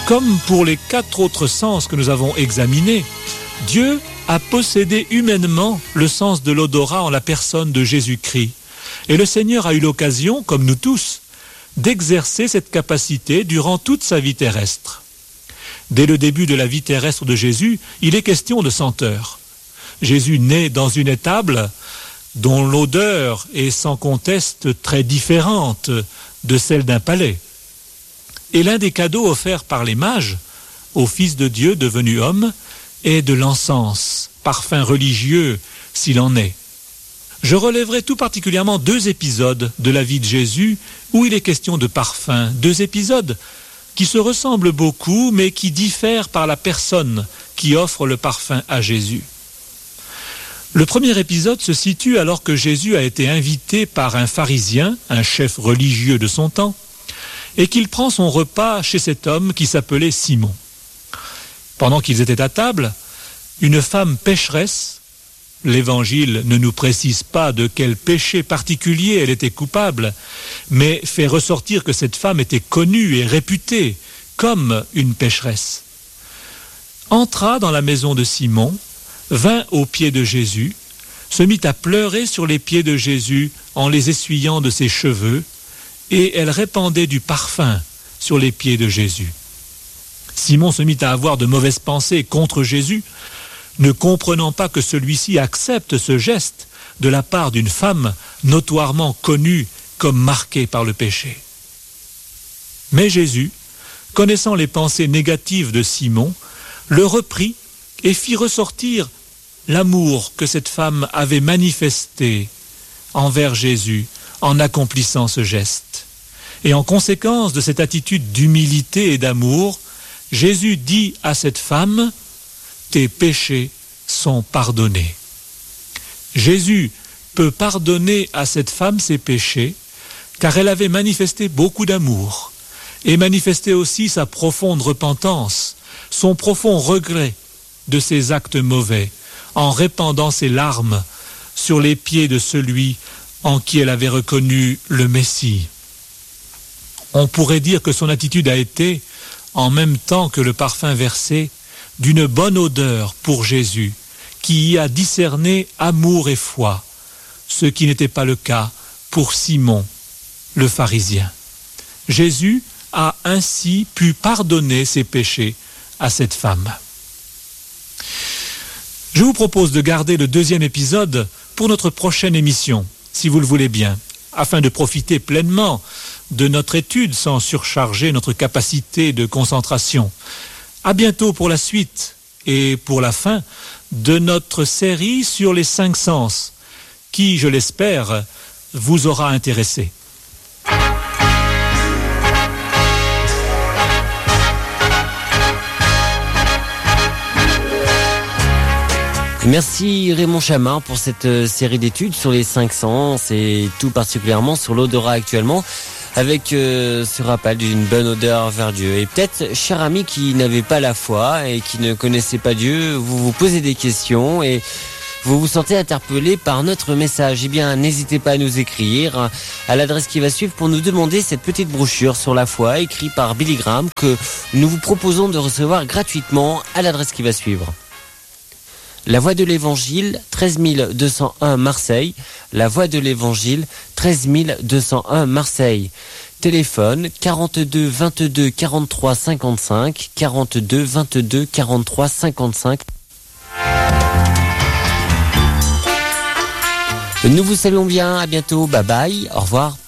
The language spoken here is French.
Comme pour les 4 autres sens que nous avons examinés, Dieu a possédé humainement le sens de l'odorat en la personne de Jésus-Christ. Et le Seigneur a eu l'occasion, comme nous tous, d'exercer cette capacité durant toute sa vie terrestre. Dès le début de la vie terrestre de Jésus, il est question de senteur. Jésus naît dans une étable dont l'odeur est sans conteste très différente de celle d'un palais. Et l'un des cadeaux offerts par les mages au Fils de Dieu devenu homme est de l'encens, parfum religieux s'il en est. Je relèverai tout particulièrement 2 épisodes de la vie de Jésus où il est question de parfum. 2 épisodes qui se ressemblent beaucoup mais qui diffèrent par la personne qui offre le parfum à Jésus. Le premier épisode se situe alors que Jésus a été invité par un pharisien, un chef religieux de son temps, et qu'il prend son repas chez cet homme qui s'appelait Simon. Pendant qu'ils étaient à table, une femme pécheresse, l'Évangile ne nous précise pas de quel péché particulier elle était coupable, mais fait ressortir que cette femme était connue et réputée comme une pécheresse, entra dans la maison de Simon, vint aux pieds de Jésus, se mit à pleurer sur les pieds de Jésus en les essuyant de ses cheveux, et elle répandait du parfum sur les pieds de Jésus. Simon se mit à avoir de mauvaises pensées contre Jésus, ne comprenant pas que celui-ci accepte ce geste de la part d'une femme notoirement connue comme marquée par le péché. Mais Jésus, connaissant les pensées négatives de Simon, le reprit et fit ressortir l'amour que cette femme avait manifesté envers Jésus en accomplissant ce geste. Et en conséquence de cette attitude d'humilité et d'amour, Jésus dit à cette femme, « Tes péchés sont pardonnés ». Jésus peut pardonner à cette femme ses péchés, car elle avait manifesté beaucoup d'amour, et manifesté aussi sa profonde repentance, son profond regret de ses actes mauvais, en répandant ses larmes sur les pieds de celui en qui elle avait reconnu le Messie. On pourrait dire que son attitude a été, en même temps que le parfum versé, d'une bonne odeur pour Jésus, qui y a discerné amour et foi, ce qui n'était pas le cas pour Simon, le pharisien. Jésus a ainsi pu pardonner ses péchés à cette femme. Je vous propose de garder le 2e épisode pour notre prochaine émission, si vous le voulez bien, afin de profiter pleinement de notre étude sans surcharger notre capacité de concentration. À bientôt pour la suite et pour la fin de notre série sur les 5 sens, qui, je l'espère, vous aura intéressé. Merci Raymond Chamin pour cette série d'études sur les 5 sens et tout particulièrement sur l'odorat actuellement, avec ce rappel d'une bonne odeur vers Dieu. Et peut-être, cher ami qui n'avait pas la foi et qui ne connaissait pas Dieu, vous vous posez des questions et vous vous sentez interpellé par notre message. Eh bien, n'hésitez pas à nous écrire à l'adresse qui va suivre pour nous demander cette petite brochure sur la foi écrite par Billy Graham que nous vous proposons de recevoir gratuitement à l'adresse qui va suivre. La Voix de l'Évangile, 13 201 Marseille. La Voix de l'Évangile, 13 201 Marseille. Téléphone 42 22 43 55, 42 22 43 55. Nous vous saluons bien, à bientôt, bye bye, au revoir.